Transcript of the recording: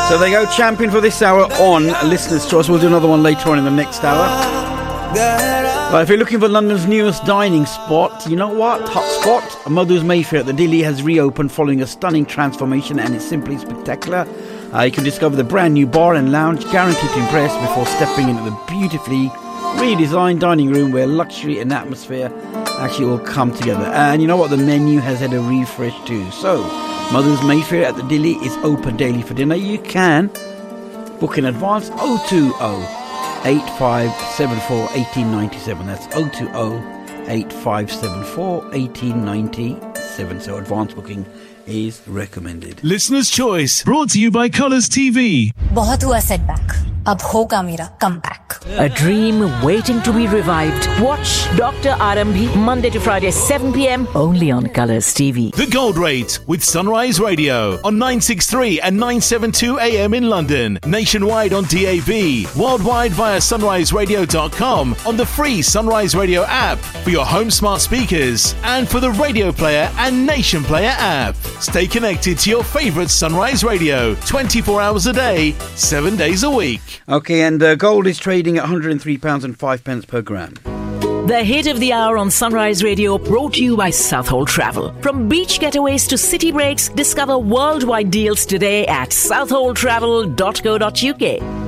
So they go, champion for this hour on Listener's Choice. We'll do another one later on in the next hour. But if you're looking for London's newest dining spot, you know what? Hot spot. Madhu's Mayfair at the Dilly has reopened following a stunning transformation, and it's simply spectacular. You can discover the brand new bar and lounge, guaranteed to impress, before stepping into the beautifully redesigned dining room where luxury and atmosphere actually all come together. And you know what? The menu has had a refresh too. So Mother's Mayfair at the Dilly is open daily for dinner. You can book in advance 020 8574 1897. That's 020 8574 1897. So advance booking is recommended. Listener's Choice, brought to you by Colours TV. बहुत हुआ setback. अब होगा मेरा comeback. A dream waiting to be revived. Watch Dr. Arambhi Monday to Friday 7 p.m. only on Colours TV. The Gold Rate with Sunrise Radio on 963 and 972 AM in London. Nationwide on DAB. Worldwide via sunriseradio.com on the free Sunrise Radio app for your home smart speakers and for the Radio Player and Nation Player app. Stay connected to your favourite Sunrise Radio 24 hours a day, 7 days a week. Okay, and gold is trading at £103.05 per gram. The hit of the hour on Sunrise Radio, brought to you by Southall Travel. From beach getaways to city breaks, discover worldwide deals today at southalltravel.co.uk.